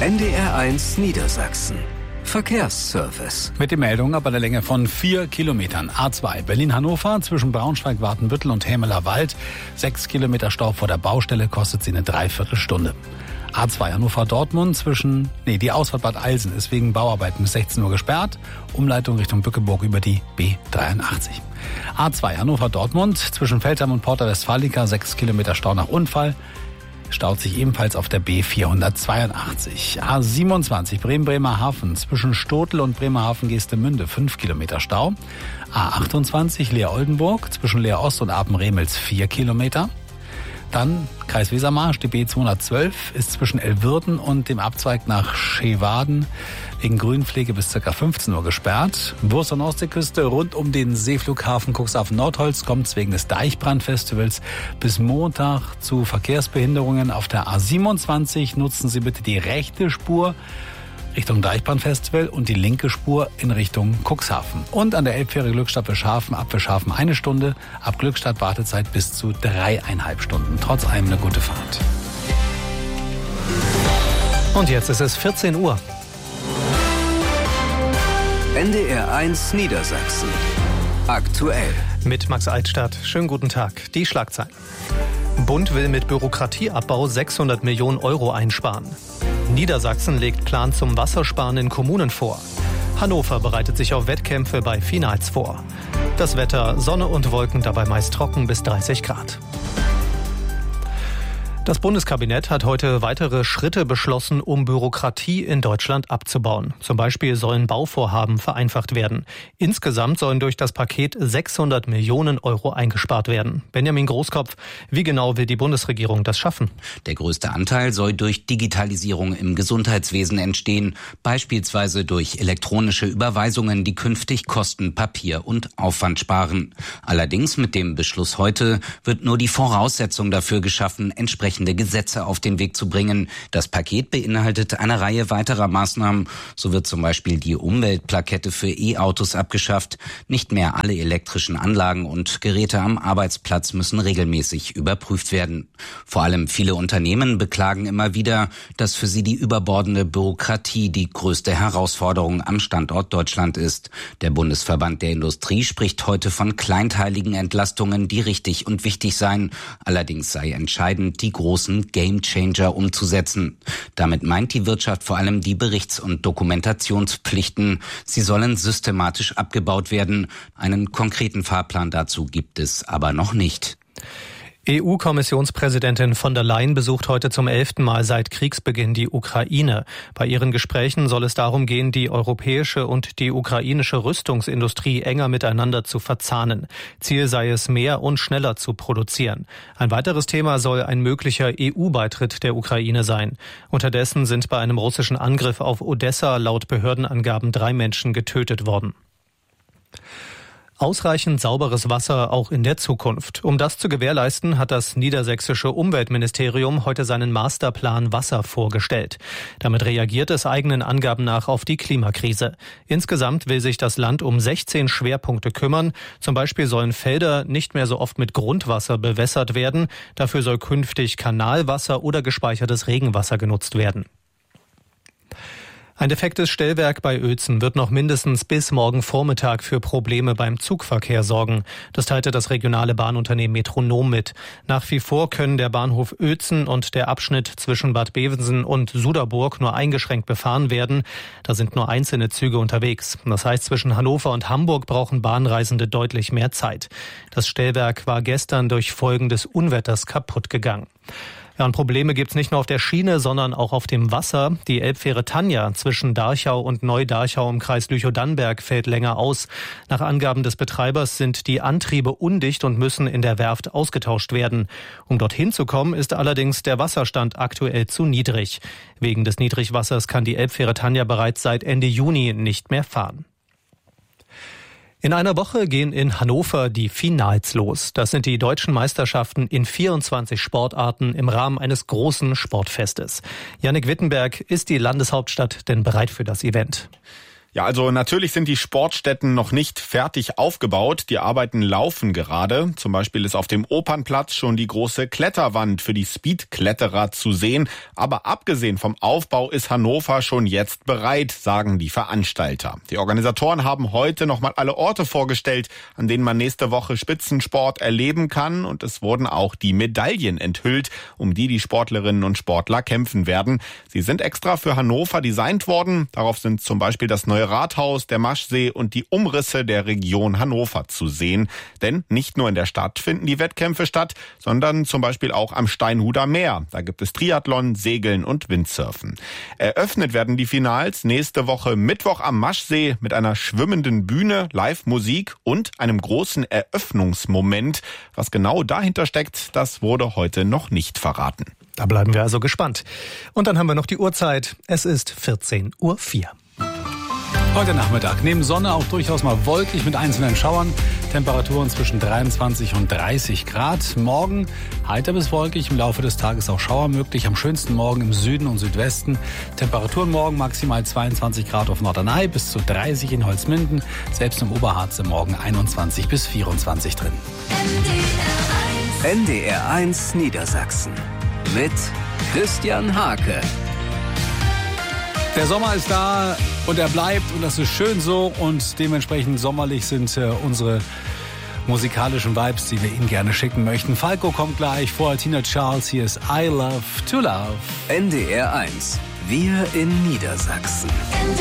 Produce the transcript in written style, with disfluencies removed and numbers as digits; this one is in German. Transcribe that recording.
NDR1 Niedersachsen. Verkehrsservice. Mit den Meldungen ab einer Länge von 4 Kilometern. A2 Berlin-Hannover zwischen Braunschweig-Wartenbüttel und Hämeler-Wald. 6 Kilometer Stau vor der Baustelle, kostet sie eine Dreiviertelstunde. A2 Hannover-Dortmund die Ausfahrt Bad Eilsen ist wegen Bauarbeiten bis 16 Uhr gesperrt. Umleitung Richtung Bückeburg über die B83. A2 Hannover-Dortmund zwischen Feldheim und Porta Westfalica 6 Kilometer Stau nach Unfall. Staut sich ebenfalls auf der B482. A27 Bremen-Bremerhaven zwischen Stotel und Bremerhaven-Geestemünde 5 Kilometer Stau. A28 Leer-Oldenburg zwischen Leer-Ost und Apen-Remels 4 Kilometer. Dann Kreis Wesermarsch, die B212 ist zwischen Elwirden und dem Abzweig nach Schewaden wegen Grünpflege bis ca. 15 Uhr gesperrt. Wurst- und Ostseeküste rund um den Seeflughafen Cuxhaven-Nordholz kommt es wegen des Deichbrandfestivals bis Montag zu Verkehrsbehinderungen. Auf der A27 nutzen Sie bitte die rechte Spur Richtung Deichbrandfestival und die linke Spur in Richtung Cuxhaven. Und an der Elbfähre Glückstadt-Wilschafen ab Wilschafen 1 Stunde, ab Glückstadt Wartezeit bis zu 3,5 Stunden. Trotz allem eine gute Fahrt. Und jetzt ist es 14 Uhr. NDR1 Niedersachsen. Aktuell. Mit Max Altstadt. Schönen guten Tag. Die Schlagzeilen. Bund will mit Bürokratieabbau 600 Millionen Euro einsparen. Niedersachsen legt Plan zum Wassersparen in Kommunen vor. Hannover bereitet sich auf Wettkämpfe bei Finals vor. Das Wetter, Sonne und Wolken, dabei meist trocken bis 30 Grad. Das Bundeskabinett hat heute weitere Schritte beschlossen, um Bürokratie in Deutschland abzubauen. Zum Beispiel sollen Bauvorhaben vereinfacht werden. Insgesamt sollen durch das Paket 600 Millionen Euro eingespart werden. Benjamin Großkopf, wie genau will die Bundesregierung das schaffen? Der größte Anteil soll durch Digitalisierung im Gesundheitswesen entstehen, beispielsweise durch elektronische Überweisungen, die künftig Kosten, Papier und Aufwand sparen. Allerdings mit dem Beschluss heute wird nur die Voraussetzung dafür geschaffen, entsprechende Gesetze auf den Weg zu bringen. Das Paket beinhaltet eine Reihe weiterer Maßnahmen. So wird zum Beispiel die Umweltplakette für E-Autos abgeschafft. Nicht mehr alle elektrischen Anlagen und Geräte am Arbeitsplatz müssen regelmäßig überprüft werden. Vor allem viele Unternehmen beklagen immer wieder, dass für sie die überbordende Bürokratie die größte Herausforderung am Standort Deutschland ist. Der Bundesverband der Industrie spricht heute von kleinteiligen Entlastungen, die richtig und wichtig seien. Allerdings sei entscheidend, die großen Gamechanger umzusetzen. Damit meint die Wirtschaft vor allem die Berichts- und Dokumentationspflichten. Sie sollen systematisch abgebaut werden. Einen konkreten Fahrplan dazu gibt es aber noch nicht. EU-Kommissionspräsidentin von der Leyen besucht heute zum 11. Mal seit Kriegsbeginn die Ukraine. Bei ihren Gesprächen soll es darum gehen, die europäische und die ukrainische Rüstungsindustrie enger miteinander zu verzahnen. Ziel sei es, mehr und schneller zu produzieren. Ein weiteres Thema soll ein möglicher EU-Beitritt der Ukraine sein. Unterdessen sind bei einem russischen Angriff auf Odessa laut Behördenangaben 3 Menschen getötet worden. Ausreichend sauberes Wasser auch in der Zukunft. Um das zu gewährleisten, hat das niedersächsische Umweltministerium heute seinen Masterplan Wasser vorgestellt. Damit reagiert es eigenen Angaben nach auf die Klimakrise. Insgesamt will sich das Land um 16 Schwerpunkte kümmern. Zum Beispiel sollen Felder nicht mehr so oft mit Grundwasser bewässert werden. Dafür soll künftig Kanalwasser oder gespeichertes Regenwasser genutzt werden. Ein defektes Stellwerk bei Uelzen wird noch mindestens bis morgen Vormittag für Probleme beim Zugverkehr sorgen. Das teilte das regionale Bahnunternehmen Metronom mit. Nach wie vor können der Bahnhof Uelzen und der Abschnitt zwischen Bad Bevensen und Suderburg nur eingeschränkt befahren werden. Da sind nur einzelne Züge unterwegs. Das heißt, zwischen Hannover und Hamburg brauchen Bahnreisende deutlich mehr Zeit. Das Stellwerk war gestern durch Folgen des Unwetters kaputt gegangen. Ja, und Probleme gibt's nicht nur auf der Schiene, sondern auch auf dem Wasser. Die Elbfähre Tanja zwischen Darchau und Neu-Darchau im Kreis Lüchow-Dannenberg fällt länger aus. Nach Angaben des Betreibers sind die Antriebe undicht und müssen in der Werft ausgetauscht werden. Um dorthin zu kommen, ist allerdings der Wasserstand aktuell zu niedrig. Wegen des Niedrigwassers kann die Elbfähre Tanja bereits seit Ende Juni nicht mehr fahren. In einer Woche gehen in Hannover die Finals los. Das sind die deutschen Meisterschaften in 24 Sportarten im Rahmen eines großen Sportfestes. Jannik Wittenberg, ist die Landeshauptstadt denn bereit für das Event? Ja, also natürlich sind die Sportstätten noch nicht fertig aufgebaut. Die Arbeiten laufen gerade. Zum Beispiel ist auf dem Opernplatz schon die große Kletterwand für die Speedkletterer zu sehen. Aber abgesehen vom Aufbau ist Hannover schon jetzt bereit, sagen die Veranstalter. Die Organisatoren haben heute nochmal alle Orte vorgestellt, an denen man nächste Woche Spitzensport erleben kann. Und es wurden auch die Medaillen enthüllt, um die Sportlerinnen und Sportler kämpfen werden. Sie sind extra für Hannover designt worden. Darauf sind zum Beispiel das neue Rathaus, der Maschsee und die Umrisse der Region Hannover zu sehen. Denn nicht nur in der Stadt finden die Wettkämpfe statt, sondern zum Beispiel auch am Steinhuder Meer. Da gibt es Triathlon, Segeln und Windsurfen. Eröffnet werden die Finals nächste Woche Mittwoch am Maschsee mit einer schwimmenden Bühne, Live-Musik und einem großen Eröffnungsmoment. Was genau dahinter steckt, das wurde heute noch nicht verraten. Da bleiben wir also gespannt. Und dann haben wir noch die Uhrzeit. Es ist 14:04 Uhr. Heute Nachmittag neben Sonne auch durchaus mal wolkig mit einzelnen Schauern. Temperaturen zwischen 23 und 30 Grad. Morgen heiter bis wolkig, im Laufe des Tages auch Schauer möglich. Am schönsten morgen im Süden und Südwesten. Temperaturen morgen maximal 22 Grad auf Norderney, bis zu 30 in Holzminden. Selbst im Oberharz im Morgen 21 bis 24 drin. NDR1 Niedersachsen mit Christian Hake. Der Sommer ist da und er bleibt und das ist schön so und dementsprechend sommerlich sind unsere musikalischen Vibes, die wir Ihnen gerne schicken möchten. Falco kommt gleich, vorher Tina Charles, hier ist I Love to Love. NDR1, wir in Niedersachsen.